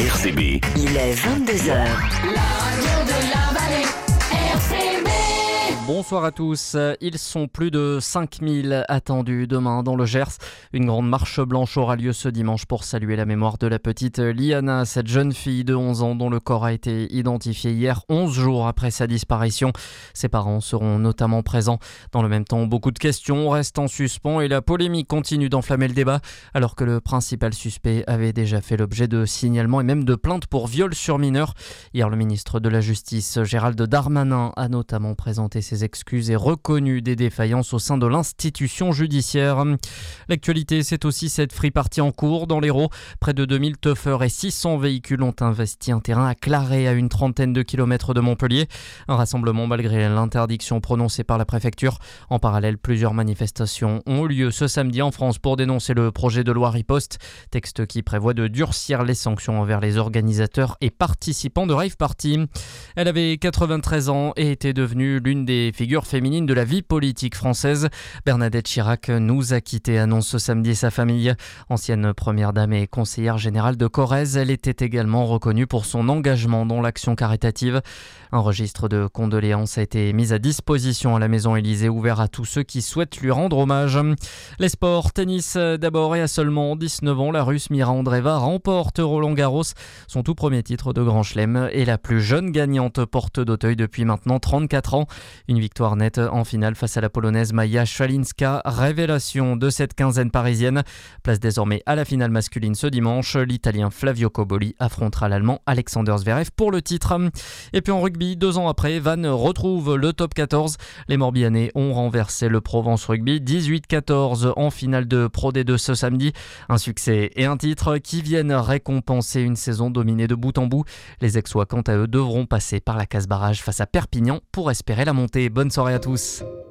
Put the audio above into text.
RCB. Il est 22h. La radio de la vallée, RCB. Bonsoir à tous. Ils sont plus de 5000 attendus demain dans le Gers. Une grande marche blanche aura lieu ce dimanche pour saluer la mémoire de la petite Liana, cette jeune fille de 11 ans dont le corps a été identifié hier, 11 jours après sa disparition. Ses parents seront notamment présents. Dans le même temps, beaucoup de questions restent en suspens et la polémique continue d'enflammer le débat alors que le principal suspect avait déjà fait l'objet de signalements et même de plaintes pour viol sur mineur. Hier, le ministre de la Justice, Gérald Darmanin, a notamment présenté ses excuses et reconnu des défaillances au sein de l'institution judiciaire. L'actualité, c'est aussi cette free party en cours dans l'Hérault. Près de 2000 teufeurs et 600 véhicules ont investi un terrain à Claré à une trentaine de kilomètres de Montpellier. Un rassemblement malgré l'interdiction prononcée par la préfecture. En parallèle, plusieurs manifestations ont eu lieu ce samedi en France pour dénoncer le projet de loi Riposte, texte qui prévoit de durcir les sanctions envers les organisateurs et participants de rave party. Elle avait 93 ans et était devenue l'une des figures féminines de la vie politique française. Bernadette Chirac nous a quittés, annonce ce samedi sa famille. Ancienne première dame et conseillère générale de Corrèze, elle était également reconnue pour son engagement dans l'action caritative. Un registre de condoléances a été mis à disposition à la Maison Élysée, ouvert à tous ceux qui souhaitent lui rendre hommage. Les sports, tennis d'abord, et à seulement 19 ans, la Russe Mira Andreeva remporte Roland-Garros, son tout premier titre de Grand Chelem, et la plus jeune gagnante porte d'Auteuil depuis maintenant 34 ans. Une victoire nette en finale face à la Polonaise Maja Szalinska, révélation de cette quinzaine parisienne. Place désormais à la finale masculine ce dimanche. L'Italien Flavio Cobolli affrontera l'Allemand Alexander Zverev pour le titre. Et puis en rugby, 2 ans après, Vannes retrouve le top 14. Les Morbihanais ont renversé le Provence Rugby 18-14 en finale de Pro D2 ce samedi. Un succès et un titre qui viennent récompenser une saison dominée de bout en bout. Les Aixois, quant à eux, devront passer par la case barrage face à Perpignan pour espérer la montée. Bonne soirée à tous.